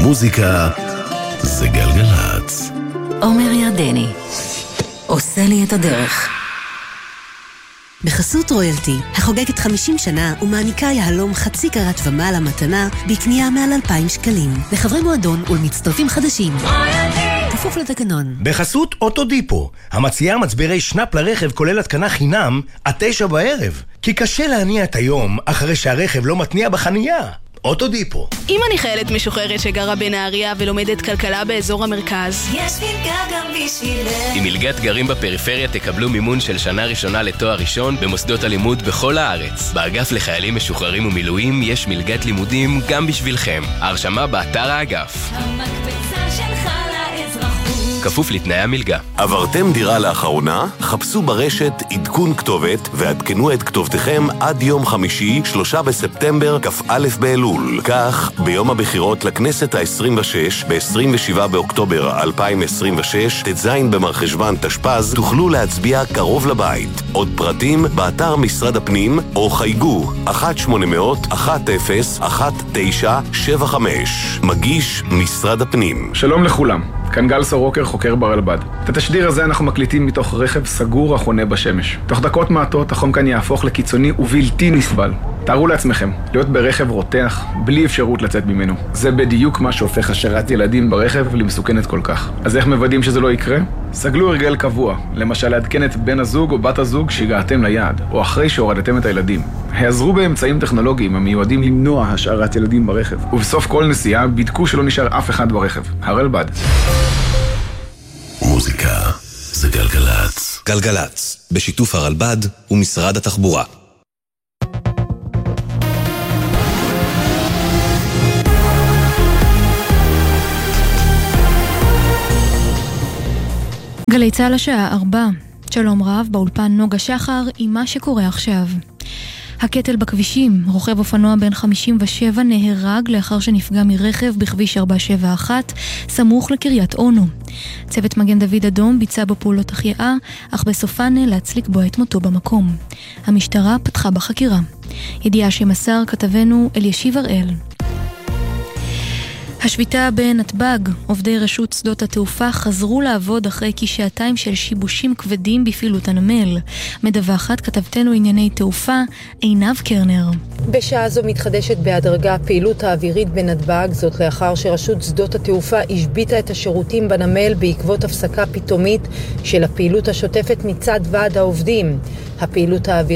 מוזיקה זה גלגלץ. עומר ירדני עושה לי את הדרך. בחסות רויאלטי, החוגגת 50 שנה ומעניקה יהלום חצי קרת ומעלה מתנה בקנייה מעל 2,000 שקלים. לחברי מועדון ולמצטרפים חדשים. כפוף לתקנון. בחסות אוטודיפו, המציעה מצברי שנאפ לרכב כולל התקנה חינם עד 9 בערב. כי קשה להניע את היום אחרי שהרכב לא מתניע בחנייה. אוטודיפו. אם אני חיילת משוחררת שגרה בנהריה ולומדת כלכלה באזור המרכז, יש מלגה גם בשבילך. עם מלגת גרים בפריפריה תקבלו מימון של שנה ראשונה לתואר ראשון במוסדות הלימוד בכל הארץ. באגף לחיילים משוחררים ומילואים יש מלגת לימודים גם בשבילכם. ההרשמה באתר האגף. המקפצה שלך לאזרחות. כפוף לתנאי המלגה. עברתם דירה לאחרונה? חפשו ברשת עדכון כתובת ועדכנו את כתובתכם עד יום חמישי 3 בספטמבר כ"א באלול. כך, ביום הבחירות לכנסת ה-26 ב-27 באוקטובר 2026 ט"ז במרחשוון תשפ"ז תוכלו להצביע קרוב לבית. עוד פרטים באתר משרד הפנים או חייגו 1-800-10-1975. מגיש משרד הפנים. שלום לכולם, כאן גל סורוקר, חוקר ברלב"ד. את התשדיר הזה אנחנו מקליטים מתוך רכב סגור החונה בשמש. תוך דקות מעטות החום כאן יהפוך לקיצוני ובלתי נסבל. תארו לעצמכם, להיות ברכב רותח בלי אפשרות לצאת ממנו. זה בדיוק מה שהופך השארת ילדים ברכב למסוכנת כל כך. אז איך מוודאים שזה לא יקרה? סגלו הרגל קבוע, למשל לעדכן את בן הזוג או בת הזוג שהגעתם ליעד, או אחרי שהורדתם את הילדים. העזרו באמצעים טכנולוגיים המיועדים למנוע השארת ילדים ברכב. ובסוף כל נסיעה בדקו שלא נשאר אף אחד ברכב. הרלב"ד. מוזיקה זה גלגלץ. גלגלץ, בשיתוף הרלב"ד ומשרד התחבורה. גלי צהל השעה 4. שלום רב, באולפן נוגה שחר עם מה שקורה עכשיו. הקטל בכבישים, רוכב אופנוע בן 57 נהרג לאחר שנפגע מרכב בכביש 471 סמוך לקריית אונו. צוות מגן דוד אדום ביצע בו פעולות החייאה, אך בסופן נאלץ לקבוע את מותו במקום. המשטרה פתחה בחקירה. ידיעה שמסר כתבנו אלישיב הראל. השביתה בנתב"ג, עובדי רשות שדות התעופה חזרו לעבוד אחרי כשעתיים של שיבושים כבדים בפעילות הנמל. מדווחת כתבתנו ענייני תעופה עינב קרנר. בשעה זו מתחדשת בהדרגה הפעילות האווירית בנתב"ג, זאת לאחר שרשות שדות התעופה השביתה את השירותים בנמל בעקבות הפסקה פתאומית של הפעילות השוטפת מצד ועד העובדים. הפעילות האווירית